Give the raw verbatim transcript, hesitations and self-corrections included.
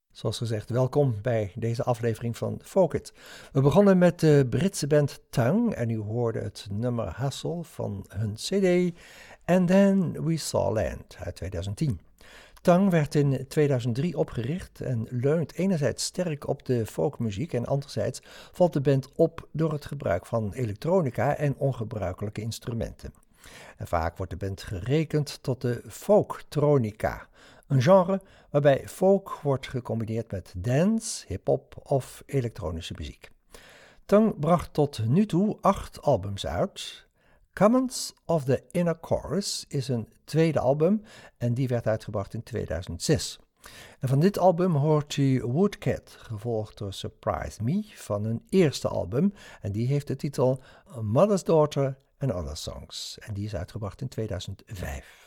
Zoals gezegd, welkom bij deze aflevering van Folk It. We begonnen met de Britse band Tongue en u hoorde het nummer Hustle van hun cd And Then We Saw Land uit tweeduizend tien. Tongue werd in tweeduizend drie opgericht en leunt enerzijds sterk op de folkmuziek en anderzijds valt de band op door het gebruik van elektronica en ongebruikelijke instrumenten. En vaak wordt de band gerekend tot de folktronica, een genre waarbij folk wordt gecombineerd met dance, hip-hop of elektronische muziek. Tongue bracht tot nu toe acht albums uit. Comments of the Inner Chorus is een tweede album en die werd uitgebracht in tweeduizend zes. En van dit album hoort u Woodcat, gevolgd door Surprise Me van hun eerste album en die heeft de titel Mother's Daughter and Other Songs en die is uitgebracht in tweeduizend vijf.